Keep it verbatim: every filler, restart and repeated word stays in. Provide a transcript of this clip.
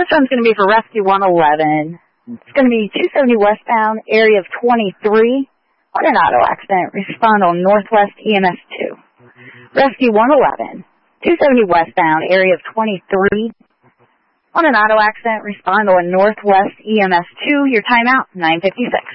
This one's going to be for Rescue one eleven. It's going to be two seventy westbound, area of twenty-three. On an auto accident, respond on Northwest E M S two. Rescue one eleven, two seventy westbound, area of twenty-three. On an auto accident, respond on Northwest E M S two. Your timeout, nine fifty-six.